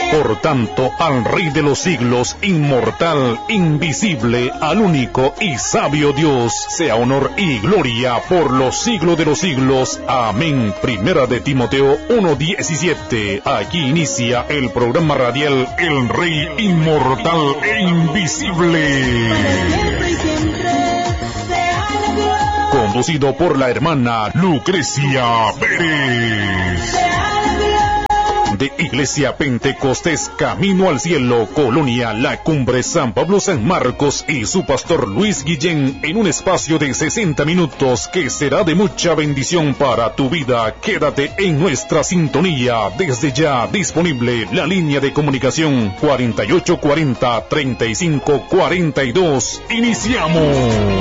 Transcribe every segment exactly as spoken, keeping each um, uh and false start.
Por tanto, al Rey de los siglos, inmortal, invisible, al único y sabio Dios, sea honor y gloria por los siglos de los siglos. Amén. Primera de Timoteo uno diecisiete. Aquí inicia el programa radial El Rey inmortal e invisible. Conducido por la hermana Lucrecia Pérez. De Iglesia Pentecostés Camino al Cielo, Colonia La Cumbre, San Pablo San Marcos, y su pastor Luis Guillén, en un espacio de sesenta minutos que será de mucha bendición para tu vida. Quédate en nuestra sintonía. Desde ya disponible la línea de comunicación cuarenta y ocho cuarenta, treinta y cinco cuarenta y dos. ¡Iniciamos!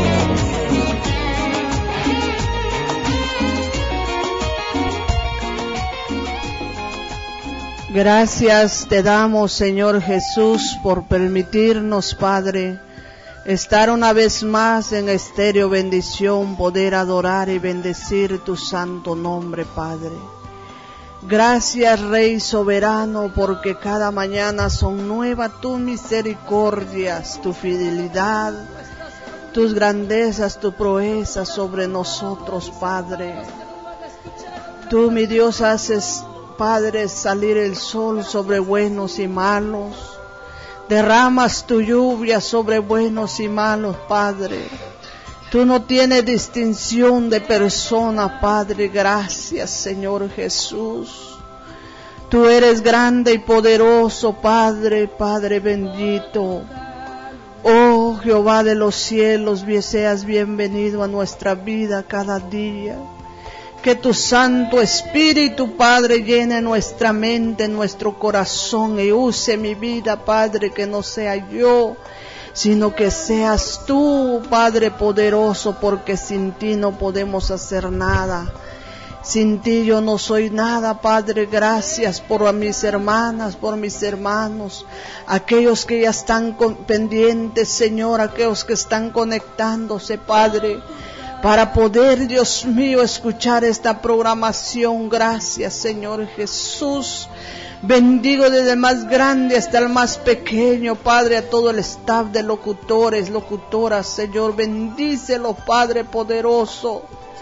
Gracias te damos, Señor Jesús, por permitirnos, Padre, estar una vez más en Estéreo Bendición, poder adorar y bendecir tu santo nombre, Padre. Gracias, Rey soberano, porque cada mañana son nuevas tus misericordias, tu fidelidad, tus grandezas, tu proeza sobre nosotros, Padre. Tú, mi Dios, haces, Padre, salir el sol sobre buenos y malos. Derramas tu lluvia sobre buenos y malos, Padre. Tú no tienes distinción de persona, Padre. Gracias, Señor Jesús. Tú eres grande y poderoso, Padre, Padre bendito. Oh, Jehová de los cielos, seas bienvenido a nuestra vida cada día. Que tu Santo Espíritu, Padre, llene nuestra mente, nuestro corazón y use mi vida, Padre, que no sea yo, sino que seas tú, Padre poderoso, porque sin ti no podemos hacer nada. Sin ti yo no soy nada, Padre. Gracias por mis hermanas, por mis hermanos, aquellos que ya están con, pendientes, Señor, aquellos que están conectándose, Padre, para poder, Dios mío, escuchar esta programación. Gracias, Señor Jesús. Bendigo desde el más grande hasta el más pequeño, Padre, a todo el staff de locutores, locutoras, Señor. Bendícelo, Padre poderoso.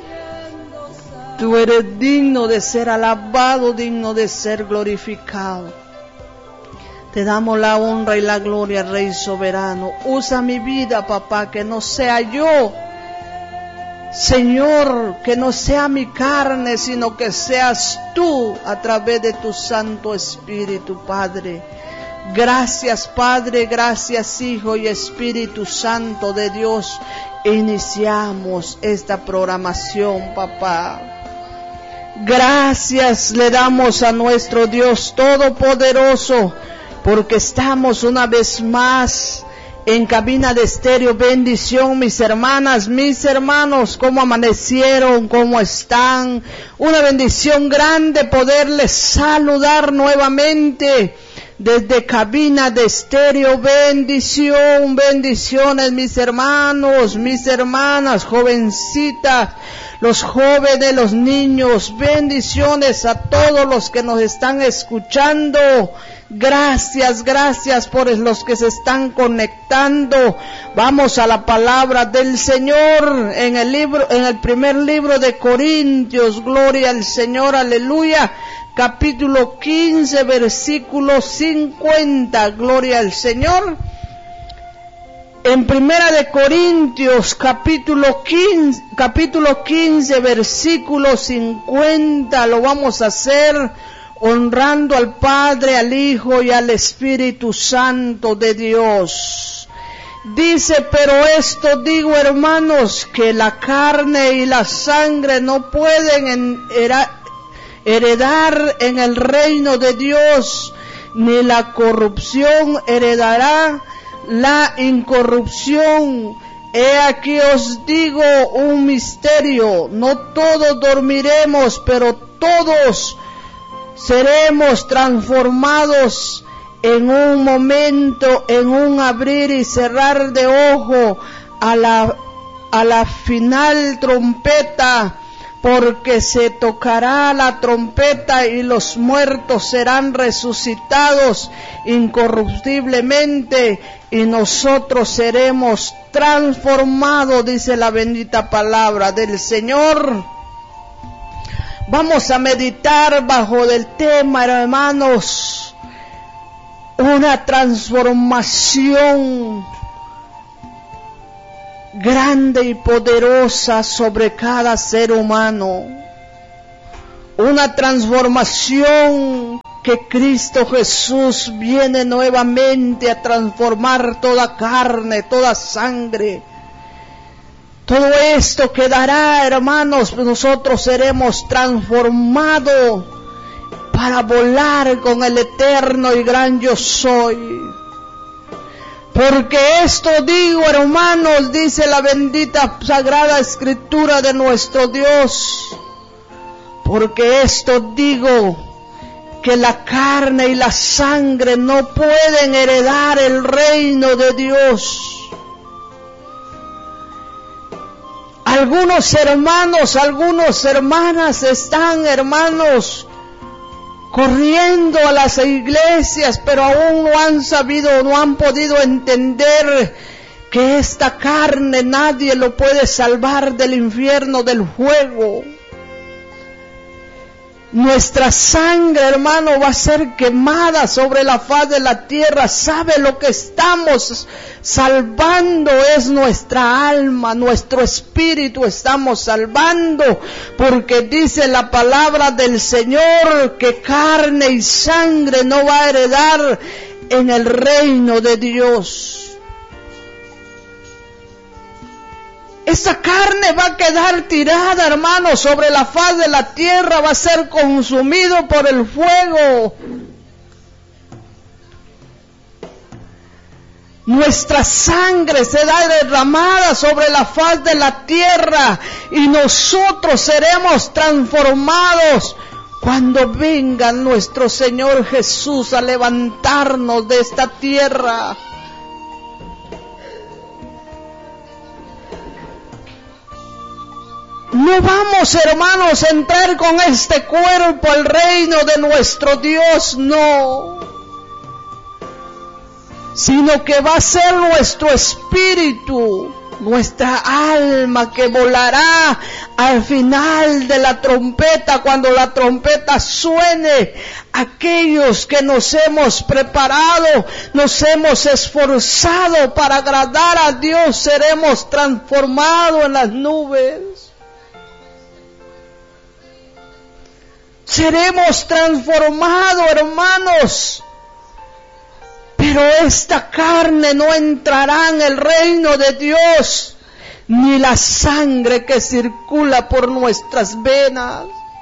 Tú eres digno de ser alabado, digno de ser glorificado. Te damos la honra y la gloria, Rey soberano. Usa mi vida, papá, que no sea yo, Señor, que no sea mi carne, sino que seas tú a través de tu Santo Espíritu, Padre. Gracias, Padre, gracias, Hijo y Espíritu Santo de Dios. Iniciamos esta programación, papá. Gracias le damos a nuestro Dios Todopoderoso, porque estamos una vez más en cabina de Estéreo Bendición. Mis hermanas, mis hermanos, ¿cómo amanecieron? ¿Cómo están? Una bendición grande poderles saludar nuevamente desde cabina de Estéreo Bendición. Bendiciones, mis hermanos, mis hermanas, jovencitas, los jóvenes, los niños. Bendiciones a todos los que nos están escuchando. Gracias, gracias por los que se están conectando. Vamos a la palabra del Señor en el libro, en el primer libro de Corintios. Gloria al Señor, aleluya. Capítulo quince, versículo cincuenta. Gloria al Señor. En primera de Corintios, capítulo quince, capítulo quince, versículo cincuenta. Lo vamos a hacer honrando al Padre, al Hijo y al Espíritu Santo de Dios. Dice, pero esto digo, hermanos, que la carne y la sangre no pueden heredar en el reino de Dios, ni la corrupción heredará la incorrupción. He aquí os digo un misterio, no todos dormiremos, pero todos seremos transformados en un momento, en un abrir y cerrar de ojo, a la, a la final trompeta, porque se tocará la trompeta y los muertos serán resucitados incorruptiblemente y nosotros seremos transformados, dice la bendita palabra del Señor. Vamos a meditar bajo el tema, hermanos, una transformación grande y poderosa sobre cada ser humano. Una transformación que Cristo Jesús viene nuevamente a transformar toda carne, toda sangre. Todo esto quedará, hermanos, nosotros seremos transformados para volar con el eterno y gran yo soy. Porque esto digo, hermanos, dice la bendita sagrada escritura de nuestro Dios. Porque esto digo, que la carne y la sangre no pueden heredar el reino de Dios. Algunos hermanos, algunas hermanas están, hermanos, corriendo a las iglesias, pero aún no han sabido, no han podido entender que esta carne nadie lo puede salvar del infierno, del fuego. Nuestra sangre, hermano, va a ser quemada sobre la faz de la tierra. ¿Sabe lo que estamos salvando? Es nuestra alma, nuestro espíritu estamos salvando. Porque dice la palabra del Señor que carne y sangre no va a heredar en el reino de Dios. Esa carne va a quedar tirada, hermanos, sobre la faz de la tierra, va a ser consumido por el fuego. Nuestra sangre será derramada sobre la faz de la tierra y nosotros seremos transformados cuando venga nuestro Señor Jesús a levantarnos de esta tierra. No vamos, hermanos, a entrar con este cuerpo al reino de nuestro Dios, no. Sino que va a ser nuestro espíritu, nuestra alma que volará al final de la trompeta, cuando la trompeta suene. Aquellos que nos hemos preparado, nos hemos esforzado para agradar a Dios, seremos transformados en las nubes. Seremos transformados, hermanos. Pero esta carne no entrará en el reino de Dios, ni la sangre que circula por nuestras venas.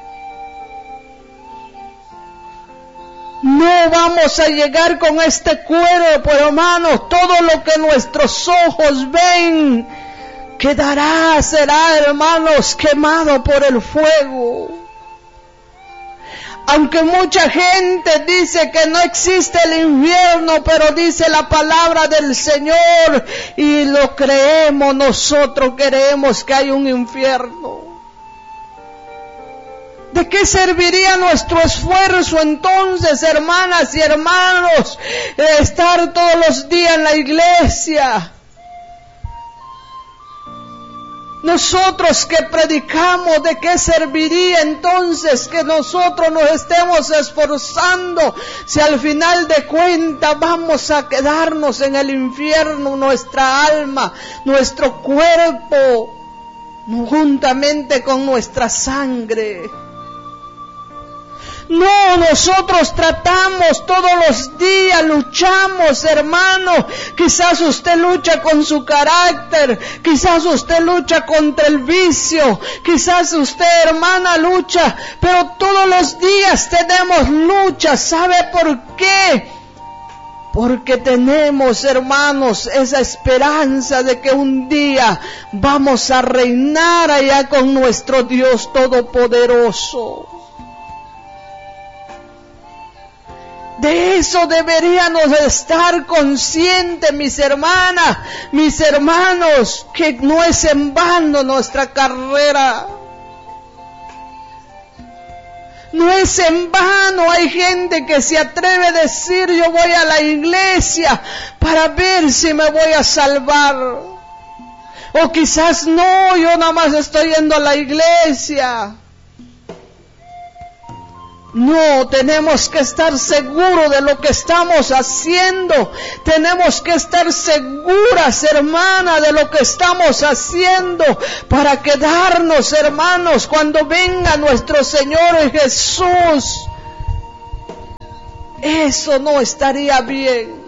No vamos a llegar con este cuerpo, hermanos. Todo lo que nuestros ojos ven quedará, será, hermanos, quemado por el fuego. Aunque mucha gente dice que no existe el infierno, pero dice la palabra del Señor y lo creemos, nosotros creemos que hay un infierno. ¿De qué serviría nuestro esfuerzo entonces, hermanas y hermanos, de estar todos los días en la iglesia? Nosotros que predicamos, ¿de qué serviría entonces que nosotros nos estemos esforzando si al final de cuentas vamos a quedarnos en el infierno, nuestra alma, nuestro cuerpo, juntamente con nuestra sangre? No, nosotros tratamos todos los días, luchamos, hermano. Quizás usted lucha con su carácter, quizás usted lucha contra el vicio, quizás usted, hermana, lucha, pero todos los días tenemos lucha. ¿Sabe por qué? Porque tenemos, hermanos, esa esperanza de que un día vamos a reinar allá con nuestro Dios Todopoderoso. De eso deberíamos estar conscientes, mis hermanas, mis hermanos, que no es en vano nuestra carrera. No es en vano. Hay gente que se atreve a decir: yo voy a la iglesia para ver si me voy a salvar. O quizás no, yo nada más estoy yendo a la iglesia. No, tenemos que estar seguros de lo que estamos haciendo. Tenemos que estar seguras, hermana, de lo que estamos haciendo, para quedarnos, hermanos, cuando venga nuestro Señor Jesús. Eso no estaría bien.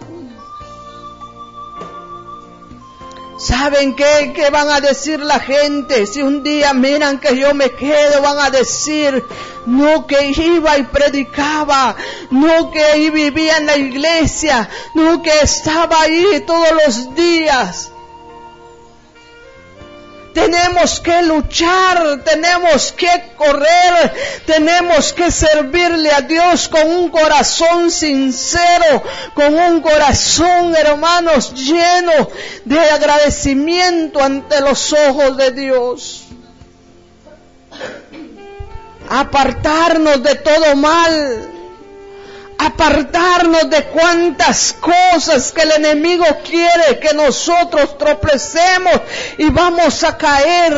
¿Saben qué? ¿Qué van a decir la gente? Si un día miran que yo me quedo, van a decir: no que iba y predicaba, no que ahí vivía en la iglesia, no que estaba ahí todos los días. Tenemos que luchar, tenemos que correr, tenemos que servirle a Dios con un corazón sincero, con un corazón, hermanos, lleno de agradecimiento ante los ojos de Dios. Apartarnos de todo mal. Apartarnos de cuantas cosas que el enemigo quiere que nosotros tropecemos y vamos a caer.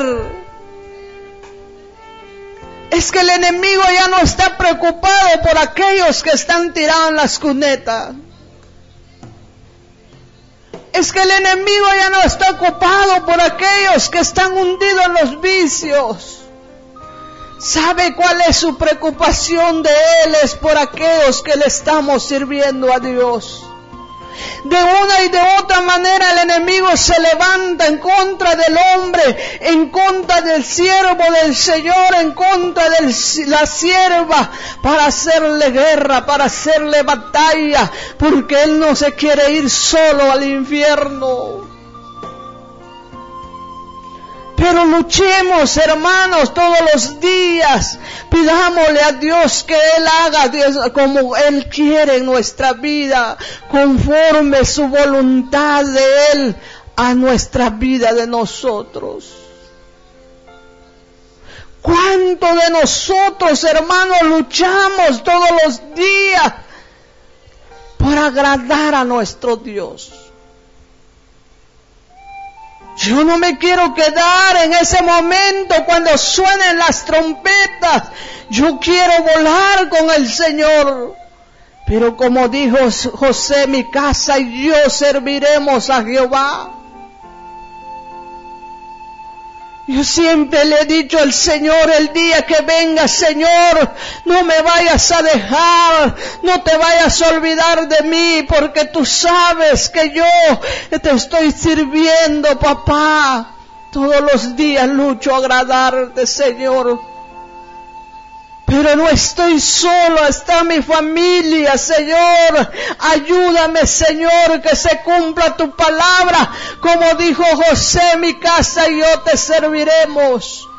Es que el enemigo ya no está preocupado por aquellos que están tirados en las cunetas. Es que el enemigo ya no está ocupado por aquellos que están hundidos en los vicios. ¿Sabe cuál es su preocupación de él? Es por aquellos que le estamos sirviendo a Dios. De una y de otra manera el enemigo se levanta en contra del hombre, en contra del siervo del Señor, en contra de la sierva, para hacerle guerra, para hacerle batalla, porque él no se quiere ir solo al infierno. Pero luchemos, hermanos, todos los días. Pidámosle a Dios que Él haga como Él quiere en nuestra vida, conforme su voluntad de Él a nuestra vida de nosotros. ¿Cuánto de nosotros, hermanos, luchamos todos los días por agradar a nuestro Dios? Yo no me quiero quedar en ese momento cuando suenen las trompetas. Yo quiero volar con el Señor. Pero como dijo José, mi casa y yo serviremos a Jehová. Yo siempre le he dicho al Señor: el día que venga, Señor, no me vayas a dejar, no te vayas a olvidar de mí, porque tú sabes que yo te estoy sirviendo, papá. Todos los días lucho a agradarte, Señor. Pero no estoy solo, está mi familia, Señor. Ayúdame, Señor, que se cumpla tu palabra. Como dijo José, mi casa y yo te serviremos.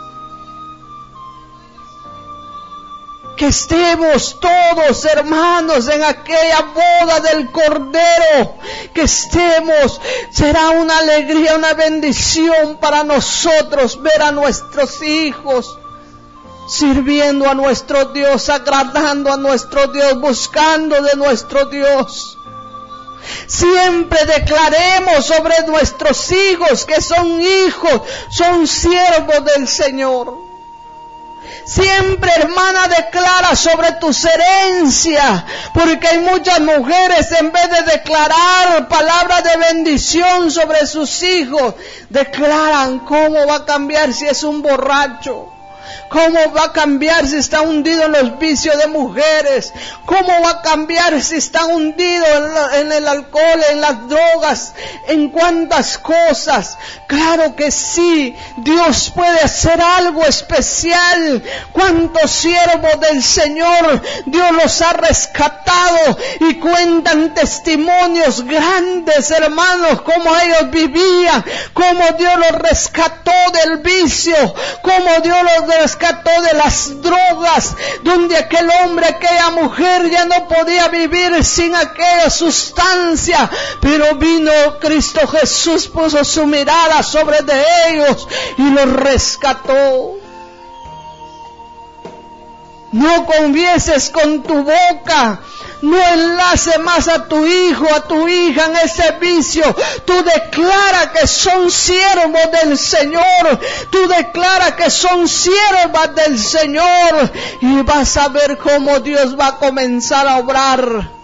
Que estemos todos, hermanos, en aquella boda del Cordero. Que estemos, será una alegría, una bendición para nosotros ver a nuestros hijos sirviendo a nuestro Dios, agradando a nuestro Dios, buscando de nuestro Dios. Siempre declaremos sobre nuestros hijos que son hijos, son siervos del Señor. Siempre, hermana, declara sobre tus herencias, porque hay muchas mujeres, en vez de declarar palabras de bendición sobre sus hijos, declaran cómo va a cambiar si es un borracho. ¿Cómo va a cambiar si está hundido en los vicios de mujeres? ¿Cómo va a cambiar si está hundido en, la, en el alcohol, en las drogas, en cuántas cosas? Claro que sí, Dios puede hacer algo especial. ¿Cuántos siervos del Señor Dios los ha rescatado? Y cuentan testimonios grandes, hermanos, cómo ellos vivían, cómo Dios los rescató del vicio, cómo Dios los rescató de las drogas, donde aquel hombre, aquella mujer ya no podía vivir sin aquella sustancia, pero vino Cristo Jesús, puso su mirada sobre de ellos y los rescató. No confieses con tu boca. No enlace más a tu hijo, a tu hija en ese vicio. Tú declara que son siervos del Señor. Tú declara que son siervas del Señor. Y vas a ver cómo Dios va a comenzar a obrar.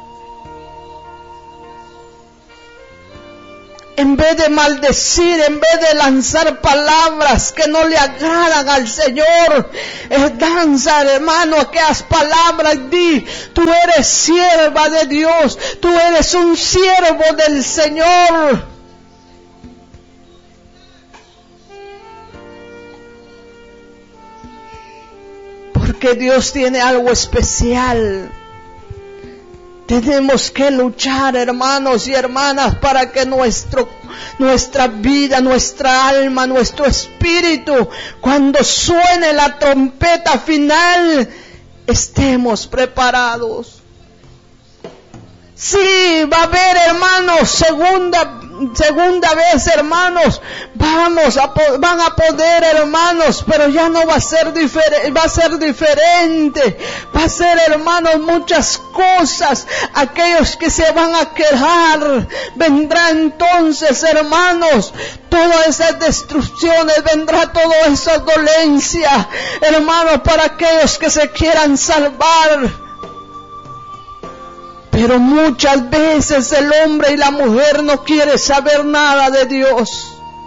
En vez de maldecir, en vez de lanzar palabras que no le agradan al Señor, es danza, hermano, aquellas palabras, di, tú eres sierva de Dios, tú eres un siervo del Señor. Porque Dios tiene algo especial. Tenemos que luchar, hermanos y hermanas, para que nuestro, nuestra vida, nuestra alma, nuestro espíritu, cuando suene la trompeta final, estemos preparados. Sí, va a haber, hermanos, segunda segunda vez, hermanos, vamos a van a poder, hermanos, pero ya no va a ser diferente, va a ser diferente, va a ser, hermanos, muchas cosas. Aquellos que se van a quejar, vendrá entonces, hermanos, todas esas destrucciones, vendrá toda esa dolencia, hermanos, para aquellos que se quieran salvar. Pero muchas veces el hombre y la mujer no quieren saber nada de Dios.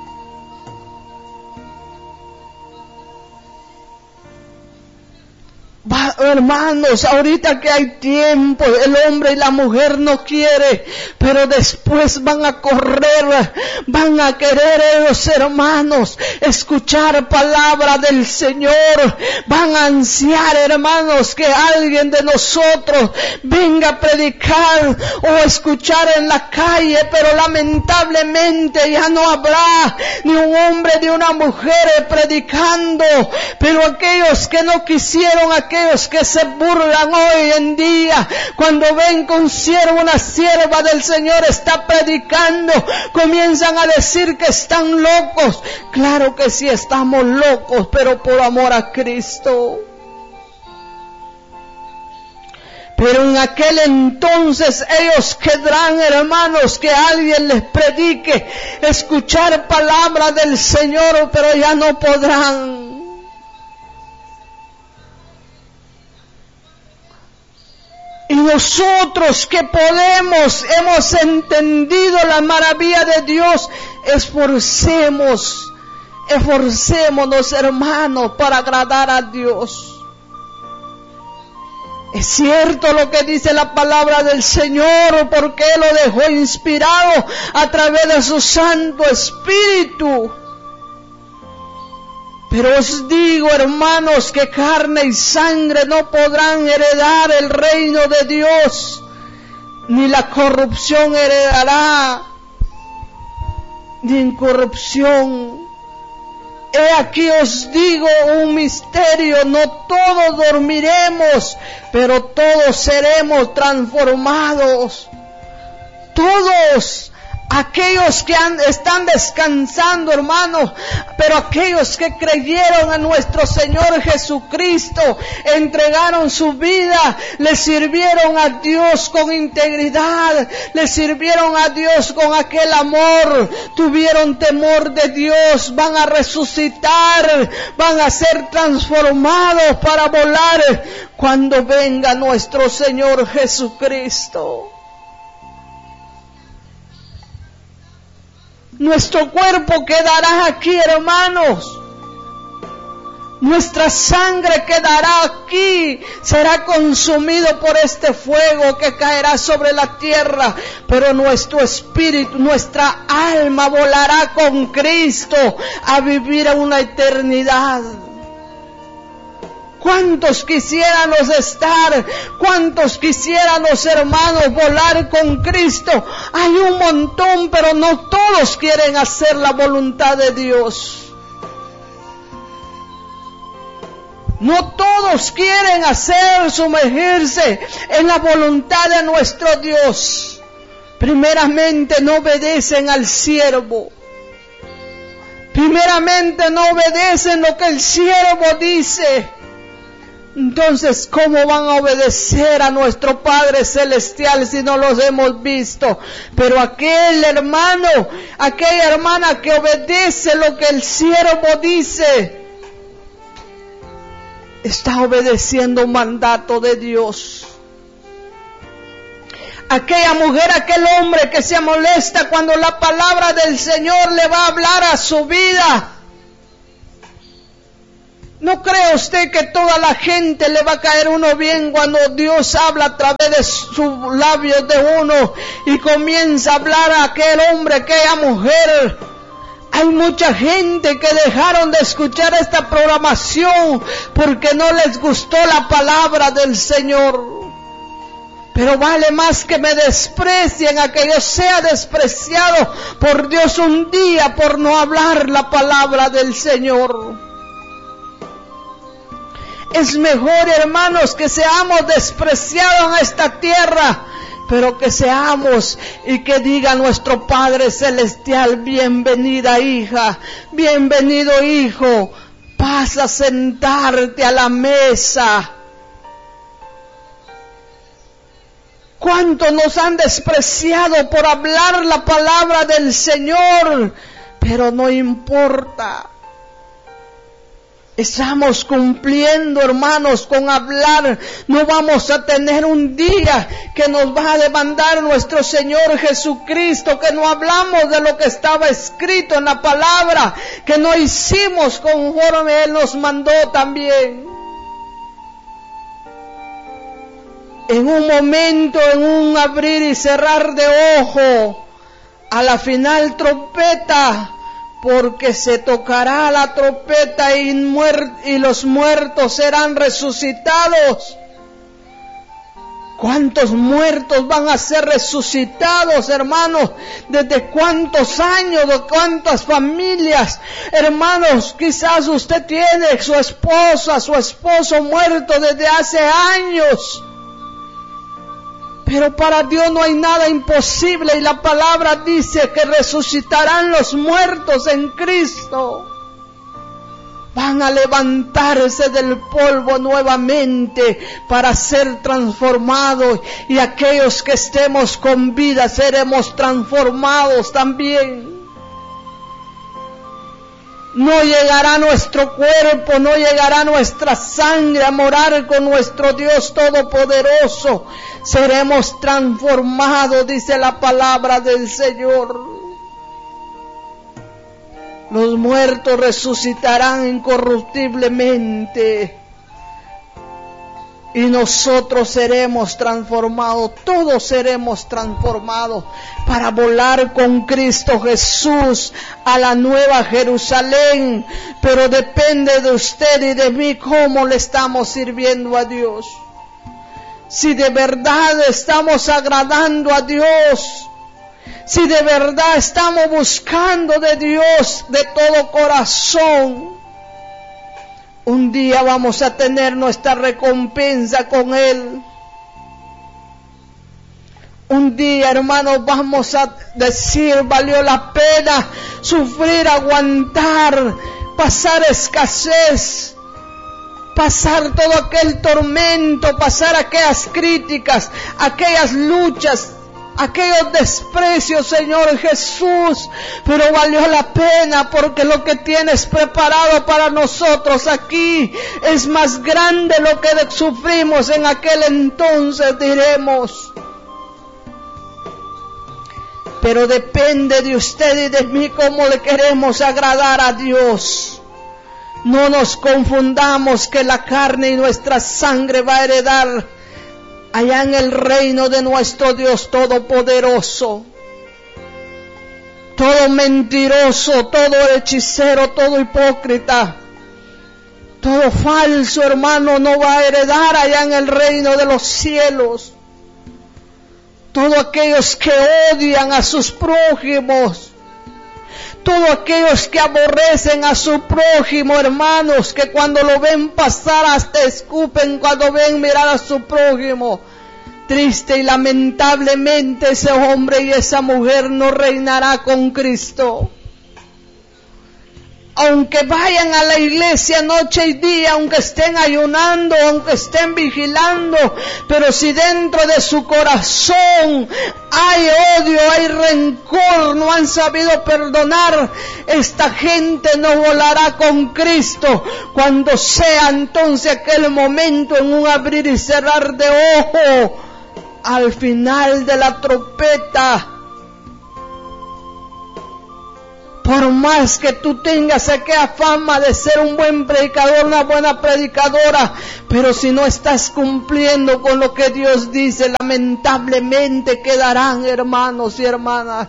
Va, hermanos, ahorita que hay tiempo, el hombre y la mujer no quieren, pero después van a correr, van a querer ellos, hermanos, escuchar palabra del Señor, van a ansiar, hermanos, que alguien de nosotros venga a predicar o escuchar en la calle, pero lamentablemente ya no habrá ni un hombre ni una mujer predicando, pero aquellos que no quisieron, aquellos que se burlan hoy en día, cuando ven que un siervo, una sierva del Señor está predicando, comienzan a decir que están locos. Claro que sí estamos locos, pero por amor a Cristo. Pero en aquel entonces ellos querrán, hermanos, que alguien les predique, escuchar palabra del Señor, pero ya no podrán. Y nosotros que podemos, hemos entendido la maravilla de Dios, esforcemos, esforcémonos, hermanos, para agradar a Dios. Es cierto lo que dice la palabra del Señor, porque Él lo dejó inspirado a través de su Santo Espíritu. Pero os digo, hermanos, que carne y sangre no podrán heredar el reino de Dios, ni la corrupción heredará, ni incorrupción. He aquí os digo un misterio, no todos dormiremos, pero todos seremos transformados. Todos. Aquellos que han, están descansando, hermanos, pero aquellos que creyeron en nuestro Señor Jesucristo, entregaron su vida, le sirvieron a Dios con integridad, le sirvieron a Dios con aquel amor, tuvieron temor de Dios, van a resucitar, van a ser transformados para volar cuando venga nuestro Señor Jesucristo. Nuestro cuerpo quedará aquí, hermanos. Nuestra sangre quedará aquí. Será consumido por este fuego que caerá sobre la tierra. Pero nuestro espíritu, nuestra alma volará con Cristo a vivir una eternidad. ¿Cuántos quisiéramos estar? ¿Cuántos quisiéramos, hermanos, volar con Cristo? Hay un montón, pero no todos quieren hacer la voluntad de Dios. No todos quieren hacer, sumergirse en la voluntad de nuestro Dios. Primeramente no obedecen al siervo. Primeramente no obedecen lo que el siervo dice. Entonces, ¿cómo van a obedecer a nuestro Padre Celestial si no los hemos visto? Pero aquel hermano, aquella hermana que obedece lo que el siervo dice, está obedeciendo un mandato de Dios. Aquella mujer, aquel hombre que se molesta cuando la palabra del Señor le va a hablar a su vida. ¿No cree usted que toda la gente le va a caer uno bien cuando Dios habla a través de sus labios de uno y comienza a hablar a aquel hombre, a aquella mujer? Hay mucha gente que dejaron de escuchar esta programación porque no les gustó la palabra del Señor. Pero vale más que me desprecien a que yo sea despreciado por Dios un día por no hablar la palabra del Señor. Es mejor, hermanos, que seamos despreciados en esta tierra, pero que seamos y que diga nuestro Padre Celestial: bienvenida hija, bienvenido hijo, pasa a sentarte a la mesa. ¿Cuántos nos han despreciado por hablar la palabra del Señor? Pero no importa. Estamos cumpliendo, hermanos, con hablar. No vamos a tener un día que nos va a demandar nuestro Señor Jesucristo, que no hablamos de lo que estaba escrito en la palabra, que no hicimos conforme Él nos mandó también. En un momento, en un abrir y cerrar de ojo, a la final trompeta, porque se tocará la trompeta y, muer- y los muertos serán resucitados. ¿Cuántos muertos van a ser resucitados, hermanos? ¿Desde cuántos años? ¿De cuántas familias? Hermanos, quizás usted tiene su esposa, su esposo muerto desde hace años. Pero para Dios no hay nada imposible, y la palabra dice que resucitarán los muertos en Cristo. Van a levantarse del polvo nuevamente para ser transformados, y aquellos que estemos con vida seremos transformados también. No llegará nuestro cuerpo, no llegará nuestra sangre a morar con nuestro Dios Todopoderoso. Seremos transformados, dice la palabra del Señor. Los muertos resucitarán incorruptiblemente. Y nosotros seremos transformados, todos seremos transformados para volar con Cristo Jesús a la nueva Jerusalén. Pero depende de usted y de mí cómo le estamos sirviendo a Dios. Si de verdad estamos agradando a Dios, si de verdad estamos buscando de Dios de todo corazón, un día vamos a tener nuestra recompensa con Él. Un día, hermanos, vamos a decir: valió la pena sufrir, aguantar, pasar escasez, pasar todo aquel tormento, pasar aquellas críticas, aquellas luchas, aquellos desprecios, Señor Jesús, pero valió la pena, porque lo que tienes preparado para nosotros aquí es más grande lo que sufrimos en aquel entonces, diremos. Pero depende de usted y de mí cómo le queremos agradar a Dios. No nos confundamos que la carne y nuestra sangre va a heredar allá en el reino de nuestro Dios Todopoderoso. Todo mentiroso, todo hechicero, todo hipócrita, todo falso, hermano, no va a heredar allá en el reino de los cielos. Todos aquellos que odian a sus prójimos, todos aquellos que aborrecen a su prójimo, hermanos, que cuando lo ven pasar hasta escupen cuando ven mirar a su prójimo. Triste y lamentablemente ese hombre y esa mujer no reinará con Cristo. aunque vayan a la iglesia noche y día, aunque estén ayunando, aunque estén vigilando, pero si dentro de su corazón hay odio, hay rencor, no han sabido perdonar, esta gente no volará con Cristo cuando sea entonces aquel momento en un abrir y cerrar de ojo, al final de la trompeta. Por más que tú tengas aquella fama de ser un buen predicador, una buena predicadora, pero si no estás cumpliendo con lo que Dios dice, lamentablemente quedarán, hermanos y hermanas.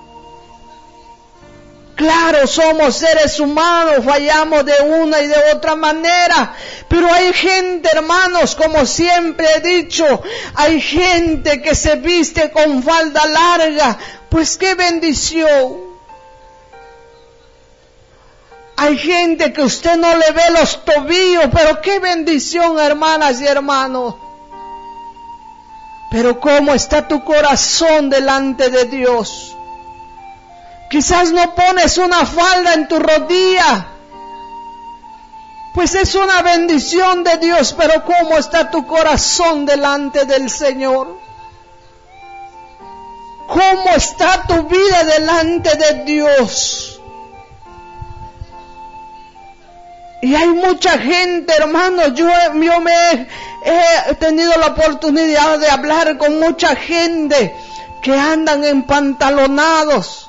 Claro, somos seres humanos, fallamos de una y de otra manera, pero hay gente, hermanos, como siempre he dicho, hay gente que se viste con falda larga, pues qué bendición. Hay gente que usted no le ve los tobillos, pero qué bendición, hermanas y hermanos. Pero ¿cómo está tu corazón delante de Dios? Quizás no pones una falda en tu rodilla, pues es una bendición de Dios, pero ¿cómo está tu corazón delante del Señor? ¿Cómo está tu vida delante de Dios? Y hay mucha gente, hermanos, yo, yo me he, he tenido la oportunidad de hablar con mucha gente que andan empantalonados.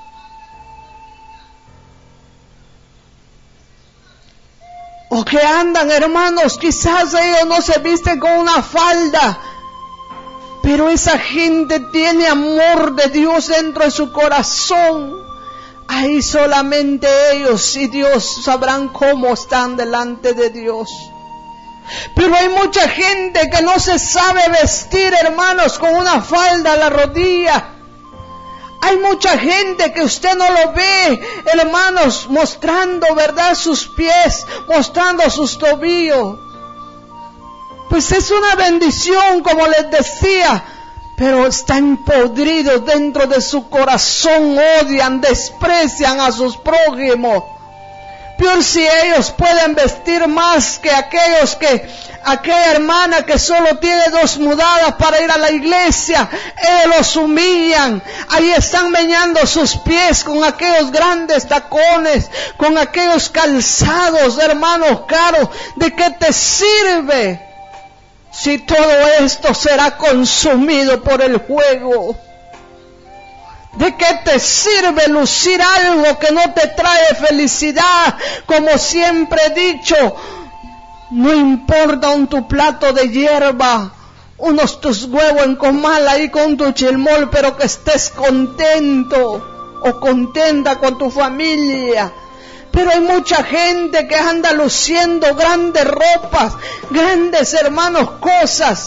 O que andan, hermanos, quizás ellos no se visten con una falda, pero esa gente tiene amor de Dios dentro de su corazón. Ahí solamente ellos y Dios sabrán cómo están delante de Dios. Pero hay mucha gente que no se sabe vestir, hermanos, con una falda a la rodilla. Hay mucha gente que usted no lo ve, hermanos, mostrando, ¿verdad?, sus pies, mostrando sus tobillos. Pues es una bendición, como les decía, pero están podridos dentro de su corazón, odian, desprecian a sus prójimos. Peor si ellos pueden vestir más que aquellos que, aquella hermana que solo tiene dos mudadas para ir a la iglesia, ellos los humillan, ahí están meñando sus pies con aquellos grandes tacones, con aquellos calzados, hermanos caros. ¿De qué te sirve si todo esto será consumido por el fuego? ¿De qué te sirve lucir algo que no te trae felicidad? Como siempre he dicho, no importa un tu plato de hierba, unos tus huevos en comal ahí con tu chilmol, pero que estés contento o contenta con tu familia. Pero hay mucha gente que anda luciendo grandes ropas, grandes, hermanos, cosas,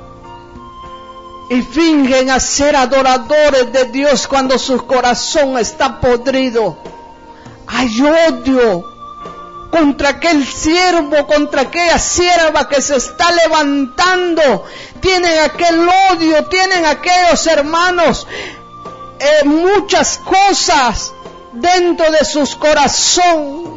y fingen a ser adoradores de Dios cuando su corazón está podrido. Hay odio contra aquel siervo, contra aquella sierva que se está levantando. Tienen aquel odio, tienen aquellos hermanos, eh, muchas cosas dentro de sus corazones.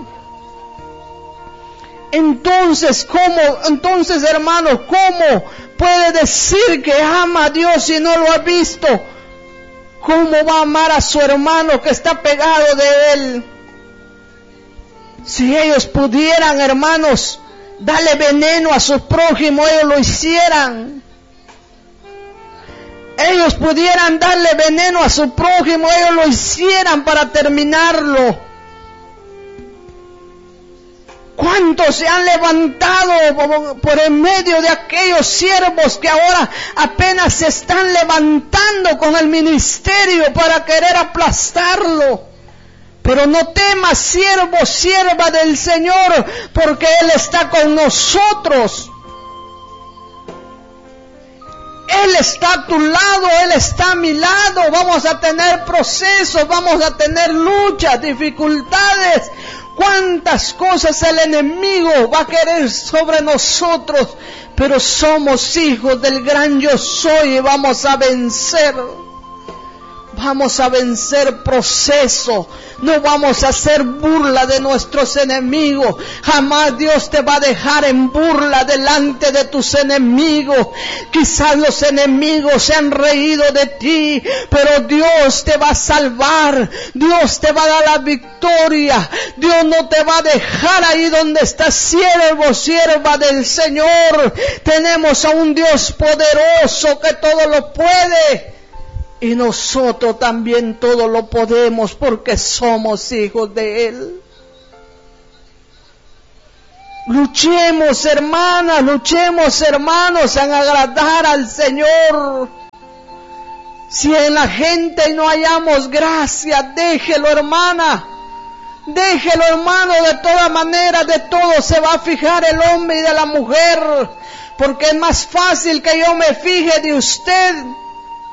Entonces, ¿cómo? Entonces, hermanos, ¿cómo puede decir que ama a Dios si no lo ha visto? ¿Cómo va a amar a su hermano que está pegado de él? Si ellos pudieran, hermanos, darle veneno a su prójimo, ellos lo hicieran. Ellos pudieran darle veneno a su prójimo, ellos lo hicieran para terminarlo. ¿Cuántos se han levantado por en medio de aquellos siervos que ahora apenas se están levantando con el ministerio para querer aplastarlo? Pero no temas, siervo, sierva del Señor, porque Él está con nosotros. Él está a tu lado, Él está a mi lado. Vamos a tener procesos, vamos a tener luchas, dificultades. Cuántas cosas el enemigo va a querer sobre nosotros, pero somos hijos del gran yo soy y vamos a vencer. vamos a vencer proceso, no vamos a hacer burla de nuestros enemigos. Jamás Dios te va a dejar en burla delante de tus enemigos. Quizás los enemigos se han reído de ti, pero Dios te va a salvar, Dios te va a dar la victoria. Dios no te va a dejar ahí donde estás, siervo, sierva del Señor. Tenemos a un Dios poderoso que todo lo puede, y nosotros también todo lo podemos porque somos hijos de Él. Luchemos, hermanas, luchemos, hermanos, en agradar al Señor. Si en la gente no hallamos gracia, déjelo, hermana. Déjelo, hermano. De todas maneras, de todo se va a fijar el hombre y de la mujer. Porque es más fácil que yo me fije de usted